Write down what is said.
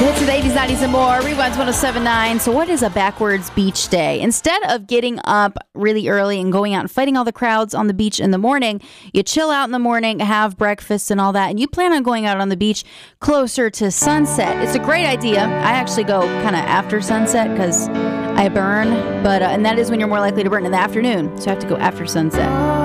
Hits of the 80s, 90s, and more. Rewinds 1079. So what is a backwards beach day? Instead of getting up really early and going out and fighting all the crowds on the beach in the morning, you chill out in the morning, have breakfast and all that, and you plan on going out on the beach closer to sunset. It's a great idea. I actually go kind of after sunset because I burn, and that is when you're more likely to burn in the afternoon. So I have to go after sunset.